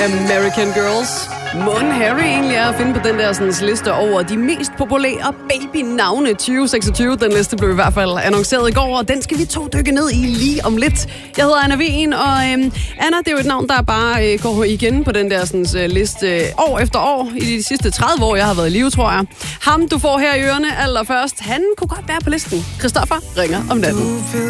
American Girls. Mon Harry egentlig er at finde på den der sådan, liste over de mest populære babynavne 2026. Den liste blev i hvert fald annonceret i går, og den skal vi dykke ned i lige om lidt. Jeg hedder Anna Wien, og Anna, det er jo et navn, der bare går igen på den der sådan, liste år efter år. I de sidste 30 år, jeg har været i live, tror jeg. Ham, du får her i ørerne allerførst, han kunne godt være på listen. Christoffer ringer om natten.